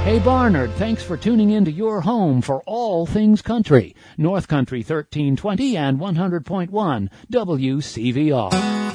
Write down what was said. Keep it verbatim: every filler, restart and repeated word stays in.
Hey Barnard, thanks for tuning into your home for all things country. North Country thirteen twenty and one hundred point one W C V R.